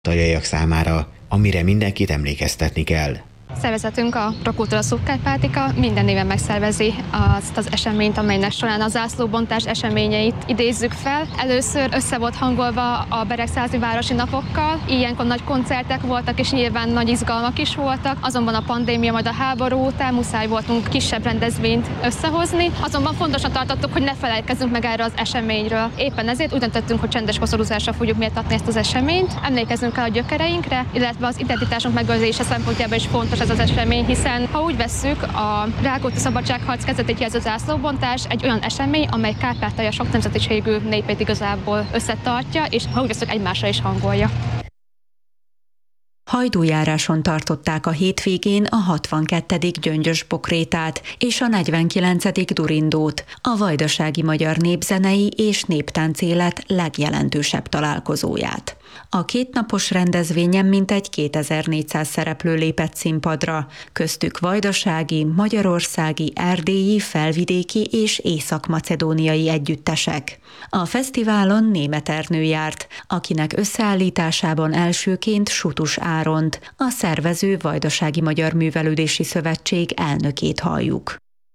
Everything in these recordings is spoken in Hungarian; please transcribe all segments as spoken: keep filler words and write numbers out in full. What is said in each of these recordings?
tajaiak számára, amire mindenkit emlékeztetni kell. Szervezetünk, a Prokultúra Subkárpátika minden éven megszervezi azt az eseményt, amelynek során a zászlóbontás eseményeit idézzük fel. Először össze volt hangolva a Beregszázi Városi Napokkal, ilyenkor nagy koncertek voltak, és nyilván nagy izgalmak is voltak, azonban a pandémia, majd a háború után muszáj voltunk kisebb rendezvényt összehozni, azonban fontosnak tartottuk, hogy ne felejtkezzünk meg erre az eseményről. Éppen ezért úgy döntöttünk, hogy csendes koszorúzásra fogjuk méltatni ezt az eseményt, emlékezzünk el a gyökereinkre, illetve az identitásunk megőrzése szempontjából is fontos ez az esemény, hiszen ha úgy vesszük, a Rákóczi szabadságharc kezdetét jelző zászlóbontás egy olyan esemény, amely Kárpátalja sok nemzetiségű népét igazából összetartja, és ha úgy vesszük, egymásra is hangolja. Hajdújáráson tartották a hétvégén a hatvankettedik Gyöngyös Bokrétát és a negyvenkilencedik Durindót, a vajdasági magyar népzenei és néptánc élet legjelentősebb találkozóját. A kétnapos rendezvényen mintegy kétezer-négyszáz szereplő lépett színpadra, köztük vajdasági, magyarországi, erdélyi, felvidéki és észak-macedóniai együttesek. A fesztiválon Németh Ernő járt, akinek összeállításában elsőként Sutus Áront, a szervező Vajdasági Magyar Művelődési Szövetség elnökét halljuk.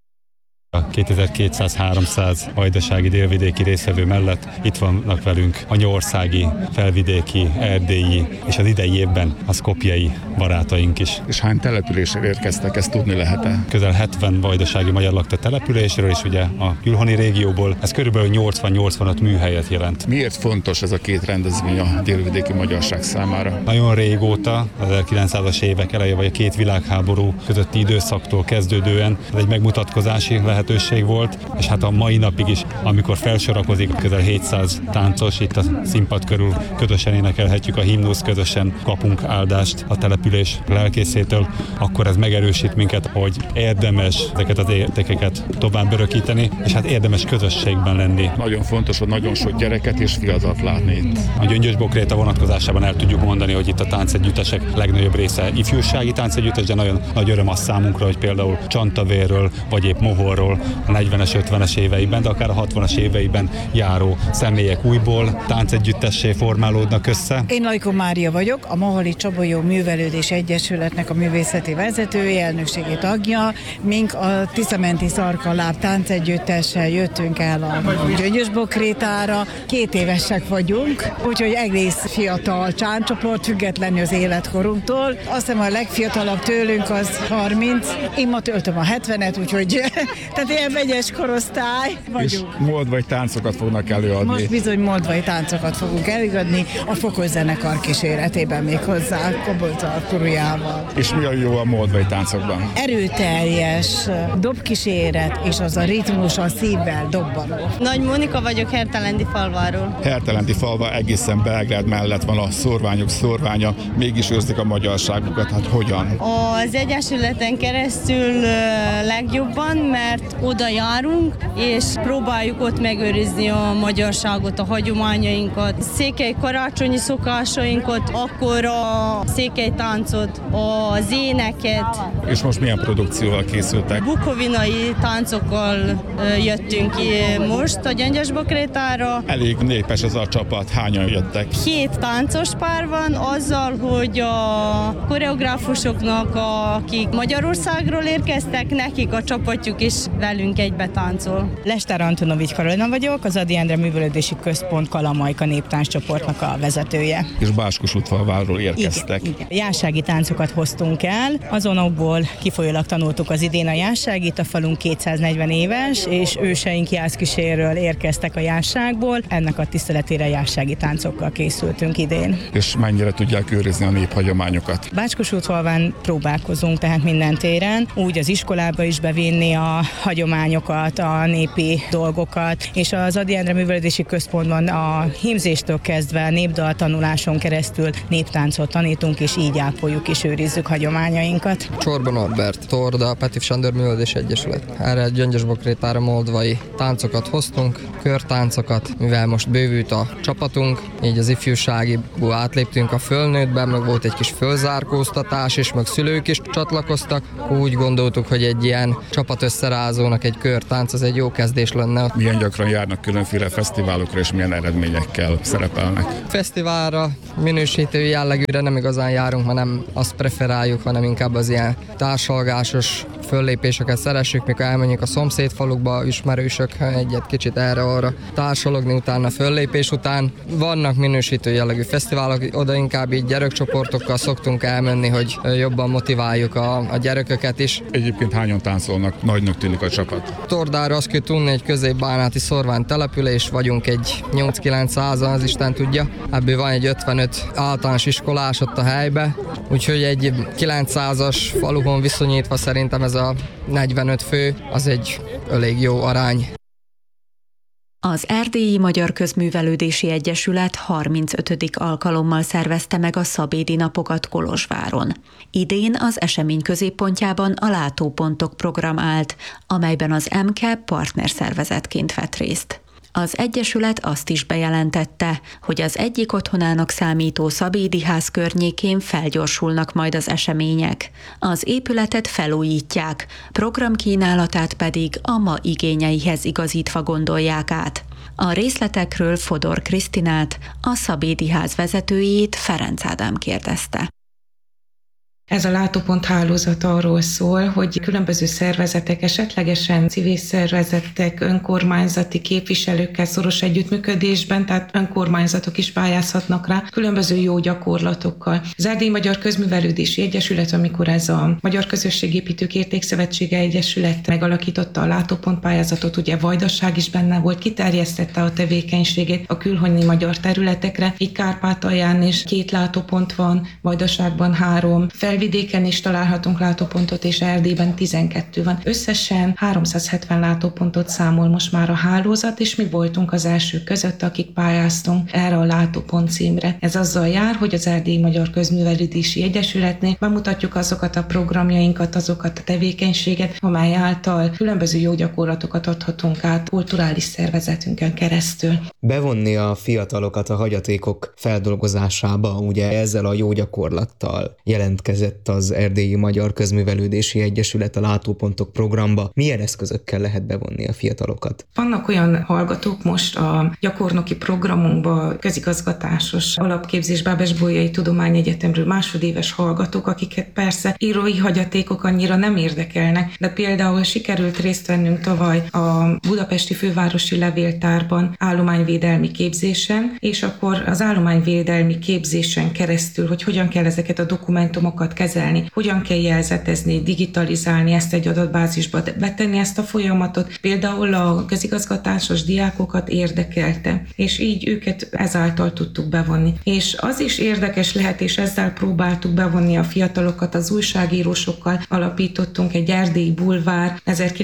A kétezer-kétszáz-háromszáz vajdasági délvidéki résztvevő mellett itt vannak velünk anyaországi, felvidéki, erdélyi és az idei évben a szkopjei barátaink is. És hány településre érkeztek, ezt tudni lehet-e? Közel hetven vajdasági magyar lakta településről, és ugye a külhoni régióból ez körülbelül nyolcvan-nyolcvanöt műhelyet jelent. Miért fontos ez a két rendezvény a délvidéki magyarság számára? Nagyon régóta, az ezerkilencszázas évek eleje vagy a két világháború közötti időszaktól kezdődően ez egy megmutatkozási lehetőség volt, és hát a mai napig is, amikor felsorakozik közel hétszáz táncos, itt a színpad körül közösen énekelhetjük a himnusz, közösen kapunk áldást a település lelkészétől, akkor ez megerősít minket, hogy érdemes ezeket az értékeket tovább örökíteni, és hát érdemes közösségben lenni. Nagyon fontos, hogy nagyon sok gyereket és fiatalt látni itt. A Gyöngyös Bokréta vonatkozásában el tudjuk mondani, hogy itt a táncegyüttesek legnagyobb része ifjúsági táncegyüttes, de nagyon nagy öröm az számunkra, hogy például Csantavérről, vagy épp Mohorról a negyvenes, ötvenes éveiben, de akár a hatvanas éveiben járó személyek újból táncegyüttessé formálódnak össze. Én Lajkó Mária vagyok, a Moholi Csabolyó Művelődés Egyesületnek a művészeti vezetője, elnökségi tagja. Mink a Tiszamenti Szarkaláb táncegyüttessel jöttünk el a Gyöngyös Bokrétára. Két évesek vagyunk, úgyhogy egész fiatal csáncsoport, függetlenül az életkorunktól. Azt hiszem a legfiatalabb tőlünk az harminc, én ma töltöm a hetvenet, úgyhogy tehát ilyen vegyes korosztály vagyunk. És moldvai táncokat fognak előadni. Most bizony moldvai táncokat fogunk előadni, a Fokos zenekar kíséretében még hozzá, Kobolcar Kurujával. És mi a jó a moldvai táncokban? Erőteljes dobkíséret, és az a ritmus a szívvel dobbanó. Nagy Mónika vagyok, Hertelendi falváról. Hertelendi falva egészen Belgrád mellett van a szórványok szórványa, mégis őrzik a magyarságukat, hát hogyan? Az Egyesületen keresztül legjobban, mert oda járunk, és próbáljuk ott megőrizni a magyarságot, a hagyományainkat, székely karácsonyi szokásainkat, akkor a székely táncot, az éneket. És most milyen produkcióval készültek? Bukovinai táncokkal jöttünk ki most a Gyöngyös Bokrétára. Elég népes ez a csapat, hányan jöttek? Hét táncos pár van, azzal, hogy a koreográfusoknak, akik Magyarországról érkeztek, nekik a csapatjuk is velünk egybe táncol. Lester Antonovics Karolina vagyok, az Ady Endre Művelődési Központ Kalamajka néptánccsoportnak a vezetője. És Báskos-Újfalváról érkeztek. Igen, igen. Jássági táncokat hoztunk el, azonokból kifolyólag tanultuk az idén a jásságit, a falunk kétszáznegyven éves, és őseink jászkísérről érkeztek a jásságból, ennek a tiszteletére jássági táncokkal készültünk idén. És mennyire tudják őrizni a néphagyományokat? Báskos-Újfalván próbálkozunk tehát minden téren, úgy az iskolába is bevinni a hagyományokat, a népi dolgokat, és az Ady Endre Művelődési Központban a hímzéstől kezdve a népdal tanuláson keresztül néptáncot tanítunk, és így ápoljuk és őrizzük hagyományainkat. Csorba Norbert, Torda, Petőfi Sándor Művelődés Egyesület. Erre Gyöngyös Bokrétára moldvai táncokat hoztunk, körtáncokat, mivel most bővült a csapatunk, így az ifjúságiból átléptünk a fölnőttbe, meg volt egy kis fölzárkóztatás, és meg szülők is csatlakoztak. Úgy gondoltuk, hogy egy ilyen csapat összeráz pályázónak egy körtánc, az egy jó kezdés lenne. Milyen gyakran járnak különféle fesztiválokra, és milyen eredményekkel szerepelnek? Fesztiválra, minősítő jellegűre nem igazán járunk, mert nem azt preferáljuk, hanem inkább az ilyen társalgásos föllépéseket szeressük, mikor elmenjünk a szomszédfalukba, ismerősök, egyet kicsit erre-arra társalogni utána föllépés után. Vannak minősítő jellegű fesztiválok, oda inkább így gyerekcsoportokkal szoktunk elmenni, hogy jobban motiváljuk a, a gyerekeket is. Egyébként hányan táncolnak? Nagynak tűnik a csapat. Tordára azt kell tudni, egy közép-bánáti szorvány település, vagyunk egy nyolc-kilencszázan, az Isten tudja. Ebből van egy ötvenöt általános iskolás ott a helybe, úgyhogy egy kilencszázas faluhon viszonyítva szerintem ez a negyvenöt fő, az egy elég jó arány. Az Erdélyi Magyar Közművelődési Egyesület harmincötödik alkalommal szervezte meg a Szabédi Napokat Kolozsváron. Idén az esemény középpontjában a Látópontok program állt, amelyben az em ká partnerszervezetként vett részt. Az Egyesület azt is bejelentette, hogy az egyik otthonának számító Szabédi ház környékén felgyorsulnak majd az események. Az épületet felújítják, programkínálatát pedig a ma igényeihez igazítva gondolják át. A részletekről Fodor Krisztinát, a Szabédi ház vezetőjét, Ferenc Ádám kérdezte. Ez a látópont hálózat arról szól, hogy különböző szervezetek, esetlegesen civil szervezetek, önkormányzati képviselőkkel szoros együttműködésben, tehát önkormányzatok is pályázhatnak rá, különböző jó gyakorlatokkal. Az Erdélyi Magyar Közművelődési Egyesület, amikor ez a Magyar Közösségépítők Értékszövetsége Egyesület megalakította a látópont pályázatot, ugye Vajdaság is benne volt, kiterjesztette a tevékenységét a külhoni magyar területekre, így Kárpátalján is két látópont van, Vajdaságban három, Felvidéken is találhatunk látópontot, és Erdélyben tizenkettő van. Összesen háromszázhetven látópontot számol most már a hálózat, és mi voltunk az elsők között, akik pályáztunk erre a látópont címre. Ez azzal jár, hogy az Erdélyi Magyar Közművelődési Egyesületnél bemutatjuk azokat a programjainkat, azokat a tevékenységet, amely által különböző jó gyakorlatokat adhatunk át kulturális szervezetünkön keresztül. Bevonni a fiatalokat a hagyatékok feldolgozásába, ugye ezzel a jó gyakorlattal jelentkezett az Erdélyi Magyar Közművelődési Egyesület a Látópontok programba. Milyen eszközökkel lehet bevonni a fiatalokat? Vannak olyan hallgatók most a gyakornoki programunkban, közigazgatásos alapképzés Bábes-Bolyai Tudományegyetemről másodéves hallgatók, akiket persze írói hagyatékok annyira nem érdekelnek, de például sikerült részt vennünk tavaly a Budapesti Fővárosi Levéltárban állományvédelmi képzésen, és akkor az állományvédelmi képzésen keresztül, hogy hogyan kell ezeket a dokumentumokat kezelni, hogyan kell jelzetezni, digitalizálni, ezt egy adatbázisba betenni ezt a folyamatot. Például a közigazgatásos diákokat érdekelte, és így őket ezáltal tudtuk bevonni. És az is érdekes lehet, és ezzel próbáltuk bevonni a fiatalokat, az újságírósokkal alapítottunk egy Erdélyi Bulvár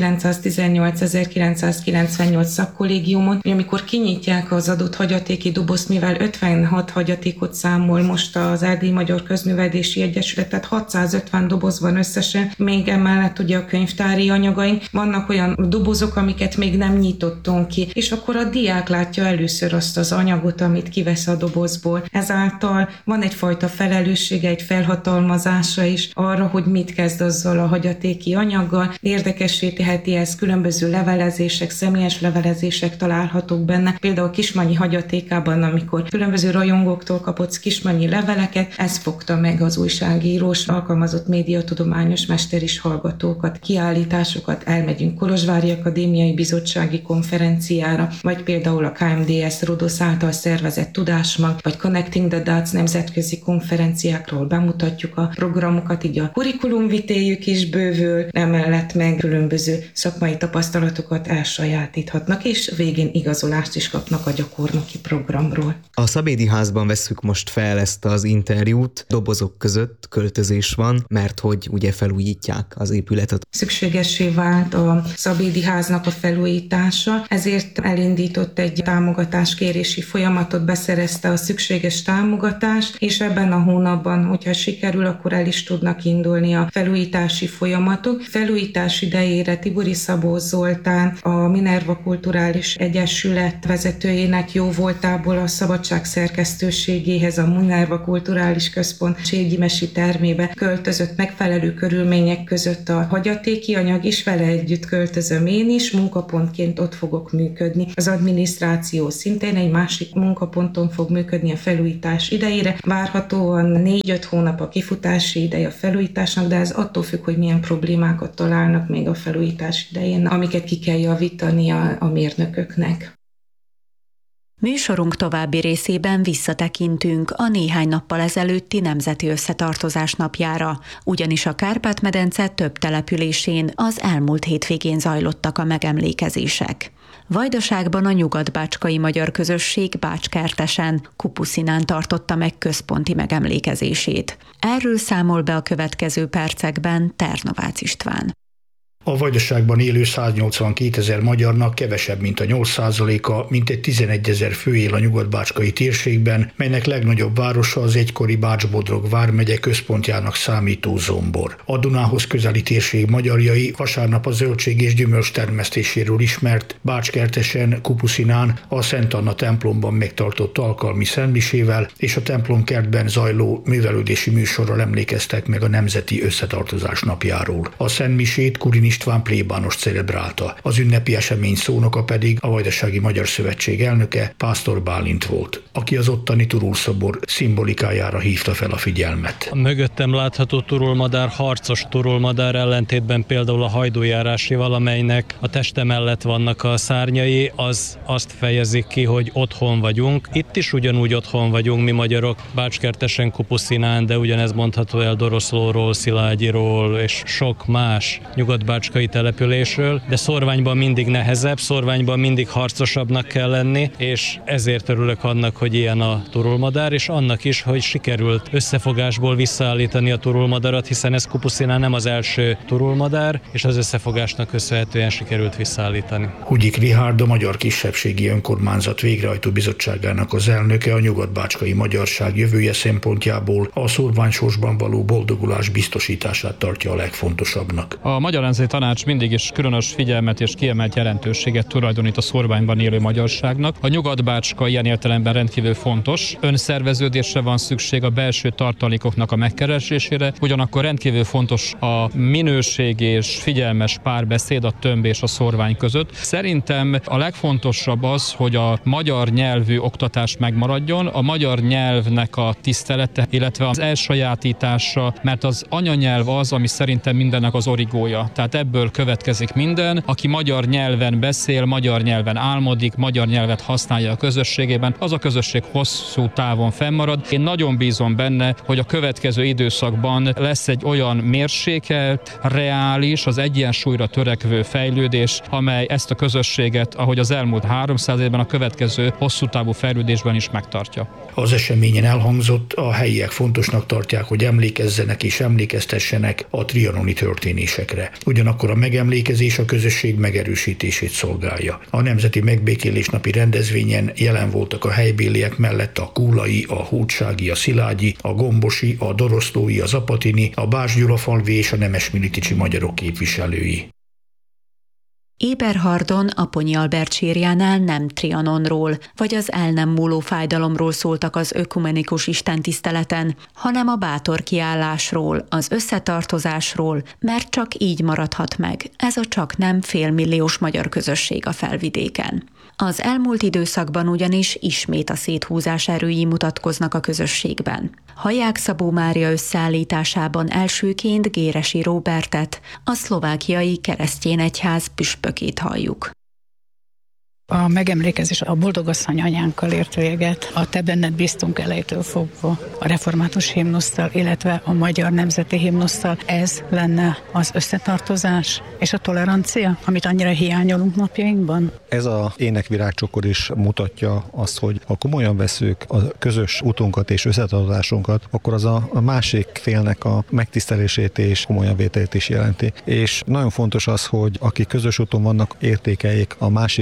ezerkilencszáztizennyolc-ezerkilencszázkilencvennyolc szakkollégiumon, hogy amikor kinyitják az adott hagyatéki dobozt, mivel ötvenhat hagyatékot számol most az Erdélyi Magyar Közművelődési Egyesület, tehát hatszázötven doboz van összesen, még emellett ugye a könyvtári anyagaink, vannak olyan dobozok, amiket még nem nyitottunk ki, és akkor a diák látja először azt az anyagot, amit kivesz a dobozból. Ezáltal van egyfajta felelőssége, egy felhatalmazása is arra, hogy mit kezd azzal a hagyatéki anyaggal. Érdekessé teheti ez, különböző levelezések, személyes levelezések találhatók benne. Például Kismannyi hagyatékában, amikor különböző rajongóktól kapott kismannyi leveleket, ez fogta meg az újságírós, alkalmazott médiatudományos mester is hallgatókat, kiállításokat, elmegyünk Kolozsvári Akadémiai Bizottsági Konferenciára, vagy például a ká em dé es Rodosz által szervezett Tudásmag, vagy Connecting the Dots nemzetközi konferenciákról bemutatjuk a programokat, így a kurikulumvitéjük is bővül, emellett meg különböző szakmai tapasztalatokat elsajátíthatnak, és végén igazolást is kapnak a gyakornoki programról. A Szabédi házban vesszük most fel ezt az interjút, dobozok között költözés van, mert hogy ugye felújítják az épületet. Szükségessé vált a Szabédi háznak a felújítása, ezért elindított egy támogatáskérési folyamatot, beszerezte a szükséges támogatást, és ebben a hónapban, hogyha sikerül, akkor el is tudnak indulni a felújítási folyamatok. Felújítás idejére Tibori Szabó Zoltán, a Minerva Kulturális Egyesület vezetőjének jó voltából a Szabadság szerkesztőségéhez a Minerva Kulturális Központ Cségi Mesi termébe otthonrészleteibe költözött megfelelő körülmények között a hagyatéki anyag is, vele együtt költözöm én is, munkapontként ott fogok működni. Az adminisztráció szintén egy másik munkaponton fog működni a felújítás idejére. Várhatóan négy-öt hónap a kifutási ideje a felújításnak, de ez attól függ, hogy milyen problémákat találnak még a felújítás idején, amiket ki kell javítani a, a mérnököknek. Műsorunk további részében visszatekintünk a néhány nappal ezelőtti Nemzeti Összetartozás napjára, ugyanis a Kárpát-medence több településén az elmúlt hétvégén zajlottak a megemlékezések. Vajdaságban a nyugat-bácskai magyar közösség Bácskertesen, Kupuszinán tartotta meg központi megemlékezését. Erről számol be a következő percekben Ternovácz István. A Vajdaságban élő száznyolcvankétezer magyarnak kevesebb, mint a nyolc százaléka, mintegy tizenegyezer fő él a nyugat-bácskai térségben, melynek legnagyobb városa az egykori Bács-Bodrog vármegye központjának számító Zombor. A Dunához közeli térség magyarjai vasárnap a zöldség és gyümölcs termesztéséről ismert Bácskertesen, Kupuszinán a Szent Anna templomban megtartott alkalmi szentmisével és a templomkertben zajló művelődési műsorral emlékeztek meg a Nemzeti Összetartozás napjáról. A szentmisét Kurin István plébános celebrálta. Az ünnepi esemény szónoka pedig a Vajdasági Magyar Szövetség elnöke, Pásztor Bálint volt, aki az ottani turulszobor szimbolikájára hívta fel a figyelmet. A mögöttem látható turulmadár harcos turulmadár, ellentétben például a hajdújárásival, amelynek a teste mellett vannak a szárnyai, az azt fejezik ki, hogy otthon vagyunk. Itt is ugyanúgy otthon vagyunk mi magyarok, Bácskertesen, Kupuszinán, de ugyanez mondható el Doroszlóról, Szilágyiról és sok más nyugat-bácskai településről, de Szorványban mindig nehezebb, Szorványban mindig harcosabbnak kell lenni, és ezért örülök annak, hogy ilyen a turulmadár, és annak is, hogy sikerült összefogásból visszaállítani a turulmadarat, hiszen ez Kupuszinán nem az első turulmadár, és az összefogásnak köszönhetően sikerült visszaállítani. Hugyik Rihárd, a Magyar Kisebbségi Önkormányzat végrehajtó bizottságának az elnöke a nyugat-bácskai magyarság jövője szempontjából a szorványsorsban való boldogulás biztosítását tartja a legfontosabbnak. A Magyar Nemzeti Tanács mindig is különös figyelmet és kiemelt jelentőséget tulajdonít a Szorványban élő magyarságnak. A nyugat-bácska ilyen értelemben rendkívül fontos. Önszerveződésre van szükség, a belső tartalékoknak a megkeresésére, ugyanakkor rendkívül fontos a minőség és figyelmes párbeszéd a Tömb és a Szorvány között. Szerintem a legfontosabb az, hogy a magyar nyelvű oktatás megmaradjon, a magyar nyelvnek a tisztelete, illetve az elsajátítása, mert az anyanyelv az, ami szerintem mindennek az origója. Tehát ebből következik minden. Aki magyar nyelven beszél, magyar nyelven álmodik, magyar nyelvet használja a közösségében, az a közösség hosszú távon fennmarad. Én nagyon bízom benne, hogy a következő időszakban lesz egy olyan mérsékelt, reális, az egyensúlyra törekvő fejlődés, amely ezt a közösséget, ahogy az elmúlt háromszáz évben, a következő hosszú távú fejlődésben is megtartja. Az eseményen elhangzott, a helyiek fontosnak tartják, hogy emlékezzenek és emlékeztessenek a trianoni történésekre. Ugyanakkor a megemlékezés a közösség megerősítését szolgálja. A Nemzeti Megbékélés napi rendezvényen jelen voltak a helybéliek mellett a kúlai, a hódsági, a szilágyi, a gombosi, a doroszlói, a zapatini, a Bács-Gyulafalvi és a nemesmiliticsi magyarok képviselői. Éberhardon a Ponyi Albert sírjánál nem Trianonról, vagy az el nem múló fájdalomról szóltak az ökumenikus istentiszteleten, hanem a bátor kiállásról, az összetartozásról, mert csak így maradhat meg ez a csak nem félmilliós magyar közösség a Felvidéken. Az elmúlt időszakban ugyanis ismét a széthúzás erői mutatkoznak a közösségben. Haják Szabó Mária összeállításában elsőként Géresi Róbertet, a szlovákiai keresztény egyház püspökét halljuk. A megemlékezés a boldogasszony anyánkkal ért véget, a Te benned bíztunk elejétől fogva, a református himnusszal, illetve a magyar nemzeti himnusszal. Ez lenne az összetartozás és a tolerancia, amit annyira hiányolunk napjainkban? Ez a énekvirágcsokor is mutatja azt, hogy ha komolyan veszük a közös utunkat és összetartozásunkat, akkor az a másik félnek a megtisztelését és komolyan vételét is jelenti. És nagyon fontos az, hogy akik közös úton vannak, értékeljék a másik közösség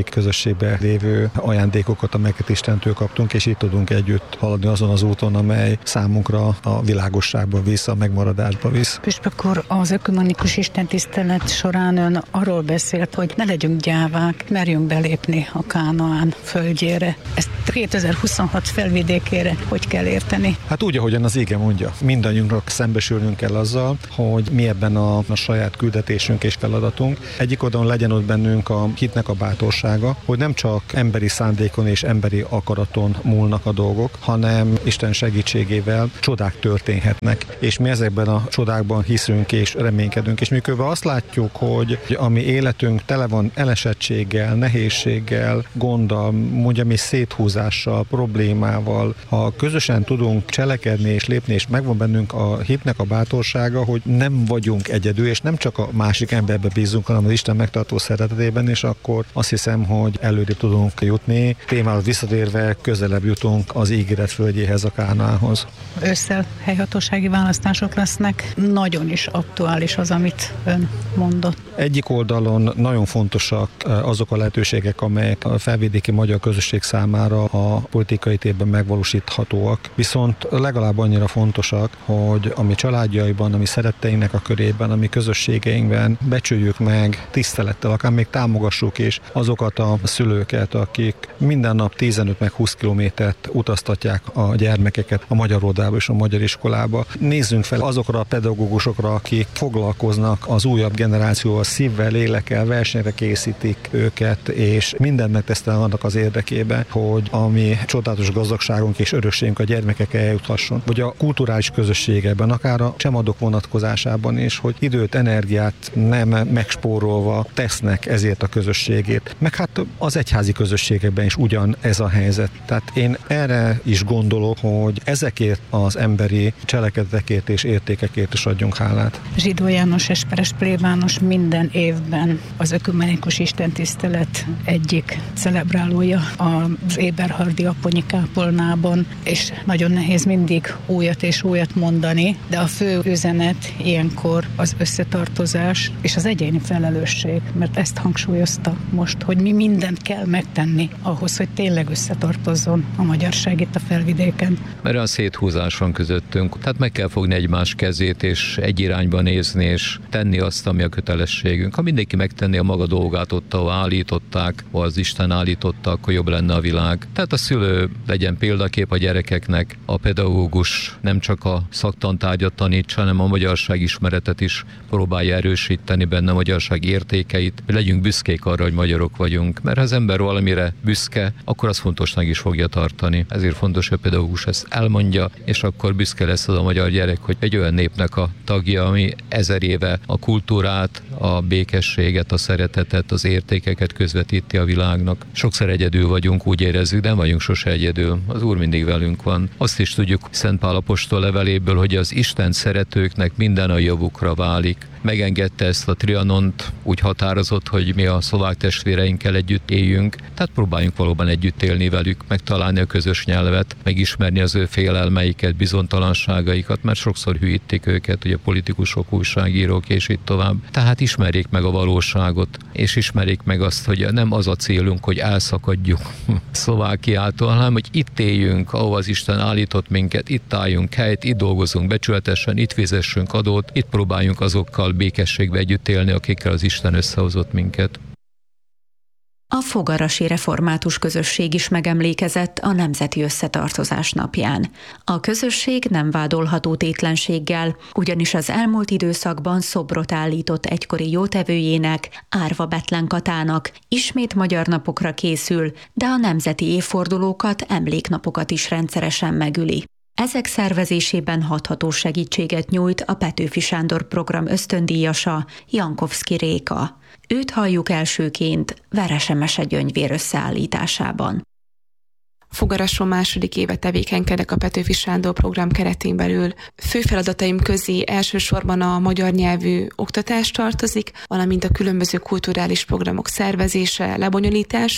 közösségben lévő ajándékokat, amelyeket Istentől kaptunk, és így tudunk együtt haladni azon az úton, amely számunkra a világosságba visz, a megmaradásba visz. Püspök úr, az ökumenikus istentisztelet során ön arról beszélt, hogy ne legyünk gyávák, merjünk belépni a Kánaán földjére. Ezt kétezer-huszonhat felvidékére hogy kell érteni? Hát úgy, ahogyan az ige mondja. Mindannyiunknak szembesülnünk kell azzal, hogy mi ebben a, a saját küldetésünk és feladatunk. Egyik oldalon legyen ott bennünk a hitnek a bátorsága, hogy nem csak emberi szándékon és emberi akaraton múlnak a dolgok, hanem Isten segítségével csodák történhetnek. És mi ezekben a csodákban hiszünk és reménykedünk. És miközben azt látjuk, hogy a mi életünk tele van elesettséggel, nehézséggel, gonddal, mondjam is széthúzással, problémával, ha közösen tudunk cselekedni és lépni, és megvan bennünk a hitnek a bátorsága, hogy nem vagyunk egyedül, és nem csak a másik emberbe bízunk, hanem az Isten megtartó szeretetében, és akkor azt hiszem, hogy előrébb tudunk jutni. Témához visszatérve közelebb jutunk az ígéret földjéhez, a Kánaánhoz. Ősszel helyhatósági választások lesznek. Nagyon is aktuális az, amit ön mondott. Egyik oldalon nagyon fontosak azok a lehetőségek, amelyek a felvidéki magyar közösség számára a politikai térben megvalósíthatóak, viszont legalább annyira fontosak, hogy a mi családjaiban, a mi szeretteinknek a körében, a mi közösségeinkben becsüljük meg tisztelettel, akár még támogassuk is azokat a szülőket, akik minden nap tizenöt meg húsz kilométert utaztatják a gyermekeket a magyar óvodába és a magyar iskolába. Nézzünk fel azokra a pedagógusokra, akik foglalkoznak az újabb generációval, szívvel, lélekkel, versenyre készítik őket, és mindent megtesztelnek annak az érdekében, hogy a mi csodálatos gazdagságunk és örökségünk a gyermekek eljuthasson. Vagy a kulturális közösségekben, akár a csemadok vonatkozásában is, hogy időt, energiát nem megspórolva tesznek ezért a közösségét. Meg hát az egyházi közösségekben is ugyan ez a helyzet. Tehát én erre is gondolok, hogy ezekért az emberi cselekedetekért és értékekért is adjunk hálát. Zsidó János Esperes plébános minden évben az ökumenikus istentisztelet egyik celebrálója az Éberhardi Aponyi kápolnában, és nagyon nehéz mindig újat és újat mondani, de a fő üzenet ilyenkor az összetartozás és az egyéni felelősség, mert ezt hangsúlyozta most, hogy mi mindent kell megtenni ahhoz, hogy tényleg összetartozzon a magyarság itt a felvidéken. Mert a széthúzás van közöttünk, tehát meg kell fogni egymás kezét, és egy irányba nézni, és tenni azt, ami a kötelességünk. Ha mindenki megtenni a maga dolgát ott, ahol állították, vagy az Isten állította, akkor jobb lenne a világ. Tehát a szülő legyen példakép a gyerekeknek, a pedagógus nem csak a szaktantárgyat tanítsa, hanem a magyarság ismeretet is próbálja erősíteni benne, a magyarság értékeit. Legyünk büszkék arra, hogy magyarok vagyunk, mert ha az ember valamire büszke, akkor az fontosnak is fogja tartani. Ezért fontos, hogy a pedagógus ezt elmondja, és akkor büszke lesz az a magyar gyerek, hogy egy olyan népnek a tagja, ami ezer éve a kultúrát, a békességet, a szeretetet, az értékeket közvetíti a világnak. Sokszor egyedül vagyunk, úgy érezzük, de nem vagyunk sose egyedül. Az Úr mindig velünk van. Azt is tudjuk Szent Pál apostol leveléből, hogy az Isten szeretőknek minden a javukra válik. Megengedte ezt a Trianont, úgy határozott, hogy mi a szlovák testvéreinkkel együtt éljünk, tehát próbáljunk valóban együtt élni velük, megtalálni a közös nyelvet, megismerni az ő félelmeiket, bizonytalanságaikat, mert sokszor hülyítik őket, ugye politikusok, újságírók és így tovább. Tehát ismerjék meg a valóságot, és ismerjék meg azt, hogy nem az a célunk, hogy elszakadjunk Szlovákiától, hanem hogy itt éljünk, ahol az Isten állított minket, itt álljunk helyt, itt dolgozunk becsületesen, itt fizessünk adót, itt próbáljunk azokkal békességbe együtt élni, akikkel az Isten összehozott minket. A fogarasi református közösség is megemlékezett a Nemzeti Összetartozás napján. A közösség nem vádolható tétlenséggel, ugyanis az elmúlt időszakban szobrot állított egykori jótevőjének, Árva Bethlen Katának, ismét magyar napokra készül, de a nemzeti évfordulókat, emléknapokat is rendszeresen megüli. Ezek szervezésében hathatós segítséget nyújt a Petőfi Sándor program ösztöndíjasa, Jankovszky Réka. Őt halljuk elsőként Verese Mesegyöngyvér összeállításában. Fogarason második éve tevékenykedek a Petőfi Sándor program keretén belül. Fő feladataim közé elsősorban a magyar nyelvű oktatás tartozik, valamint a különböző kulturális programok szervezése, lebonyolítása,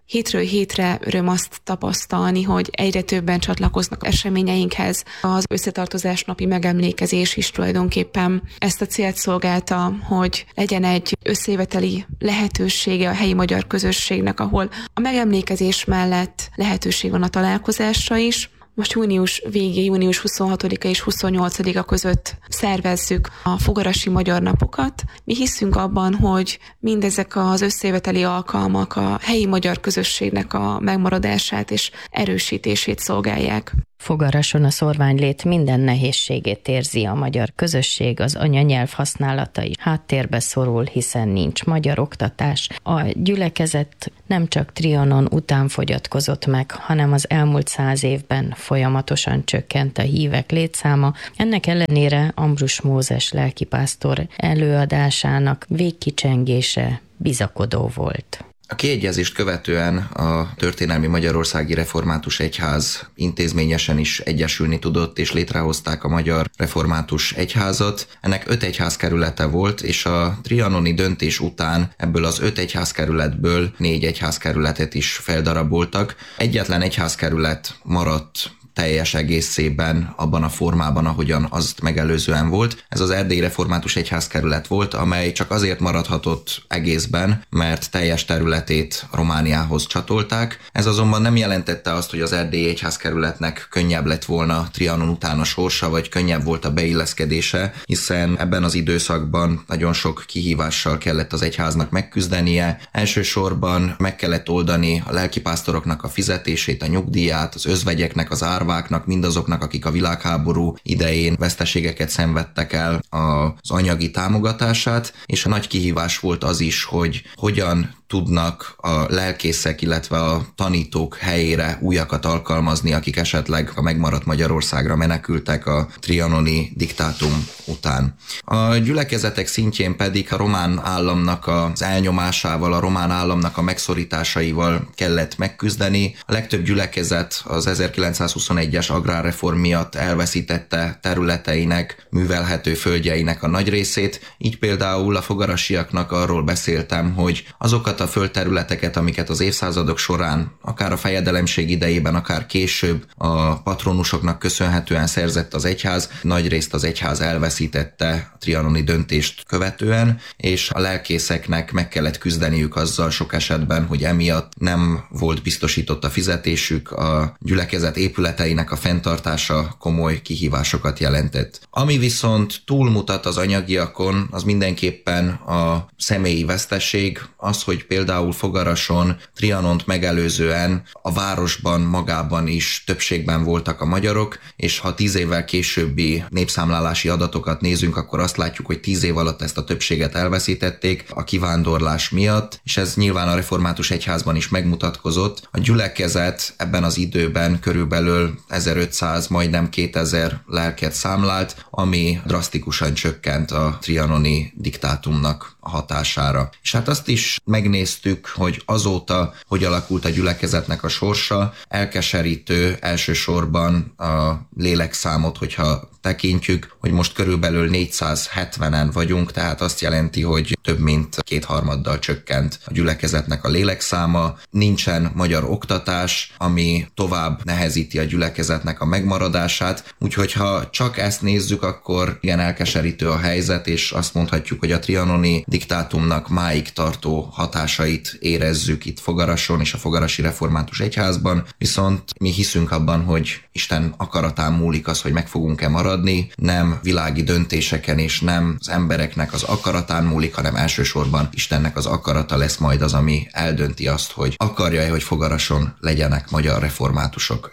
Hétről hétre öröm azt tapasztalni, hogy egyre többen csatlakoznak eseményeinkhez. Az összetartozás napi megemlékezés is tulajdonképpen ezt a célt szolgálta, hogy legyen egy összejöveteli lehetősége a helyi magyar közösségnek, ahol a megemlékezés mellett lehetőség van a találkozásra is. Most június végén, június huszonhatodika és huszonnyolcadika között szervezzük a Fogarasi Magyar Napokat. Mi hiszünk abban, hogy mindezek az összejöveteli alkalmak a helyi magyar közösségnek a megmaradását és erősítését szolgálják. Fogarason a szorványlét minden nehézségét érzi a magyar közösség, az anyanyelv használata is háttérbe szorul, hiszen nincs magyar oktatás. A gyülekezet nem csak Trianon után fogyatkozott meg, hanem az elmúlt száz évben folyamatosan csökkent a hívek létszáma. Ennek ellenére Ambrus Mózes lelkipásztor előadásának végkicsengése bizakodó volt. A kiegyezést követően a történelmi Magyarországi Református Egyház intézményesen is egyesülni tudott, és létrehozták a Magyar Református Egyházat. Ennek öt egyházkerülete volt, és a trianoni döntés után ebből az öt egyházkerületből négy egyházkerületet is feldaraboltak. Egyetlen egyházkerület maradt teljes egészében abban a formában, ahogyan azt megelőzően volt. Ez az Erdélyi Református Egyházkerület volt, amely csak azért maradhatott egészben, mert teljes területét Romániához csatolták. Ez azonban nem jelentette azt, hogy az Erdélyi Egyházkerületnek könnyebb lett volna Trianon után a sorsa, vagy könnyebb volt a beilleszkedése, hiszen ebben az időszakban nagyon sok kihívással kellett az egyháznak megküzdenie. Elsősorban meg kellett oldani a lelkipásztoroknak a fizetését, a nyugdíját, az özvegyeknek az árvát, mindazoknak, akik a világháború idején veszteségeket szenvedtek el, az anyagi támogatását, és a nagy kihívás volt az is, hogy hogyan tudnak a lelkészek, illetve a tanítók helyére újakat alkalmazni, akik esetleg a megmaradt Magyarországra menekültek a trianoni diktátum után. A gyülekezetek szintjén pedig a román államnak az elnyomásával, a román államnak a megszorításaival kellett megküzdeni. A legtöbb gyülekezet az ezerkilencszázhuszonegyes agrárreform miatt elveszítette területeinek, művelhető földjeinek a nagy részét. Így például a fogarasiaknak arról beszéltem, hogy azokat a földterületeket, amiket az évszázadok során, akár a fejedelemség idejében, akár később a patronusoknak köszönhetően szerzett az egyház, nagyrészt az egyház elveszítette a trianoni döntést követően, és a lelkészeknek meg kellett küzdeniük azzal sok esetben, hogy emiatt nem volt biztosított a fizetésük, a gyülekezet épületeinek a fenntartása komoly kihívásokat jelentett. Ami viszont túlmutat az anyagiakon, az mindenképpen a személyi veszteség, az, hogy például Fogarason, Trianont megelőzően a városban magában is többségben voltak a magyarok, és ha tíz évvel későbbi népszámlálási adatokat nézünk, akkor azt látjuk, hogy tíz év alatt ezt a többséget elveszítették a kivándorlás miatt, és ez nyilván a Református Egyházban is megmutatkozott. A gyülekezet ebben az időben körülbelül ezerötszáz, majdnem kétezer lelket számlált, ami drasztikusan csökkent a trianoni diktátumnak a hatására. És hát azt is megnéztük, hogy azóta hogy alakult a gyülekezetnek a sorsa. Elkeserítő elsősorban a lélekszámot, hogyha tekintjük, hogy most körülbelül négyszázhetvenen vagyunk, tehát azt jelenti, hogy több mint kétharmaddal csökkent a gyülekezetnek a lélekszáma. Nincsen magyar oktatás, ami tovább nehezíti a gyülekezetnek a megmaradását, úgyhogy ha csak ezt nézzük, akkor igen elkeserítő a helyzet, és azt mondhatjuk, hogy a trianoni diktátumnak máig tartó hatásait érezzük itt Fogarason és a Fogarasi Református Egyházban, viszont mi hiszünk abban, hogy Isten akaratán múlik az, hogy meg fogunk-e maradni, nem világi döntéseken és nem az embereknek az akaratán múlik, hanem elsősorban Istennek az akarata lesz majd az, ami eldönti azt, hogy akarja-e, hogy Fogarason legyenek magyar reformátusok.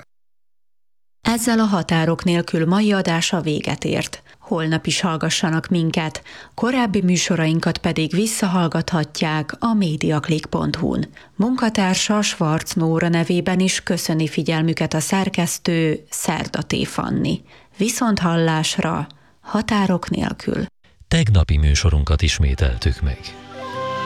Ezzel a Határok nélkül mai adása véget ért. Holnap is hallgassanak minket, korábbi műsorainkat pedig visszahallgathatják a mediaclick pont hu-n. Munkatársa Schwarz Nóra nevében is köszöni figyelmüket a szerkesztő Szerda T. Fanni. Viszont hallásra, Határok nélkül. Tegnapi műsorunkat ismételtük meg.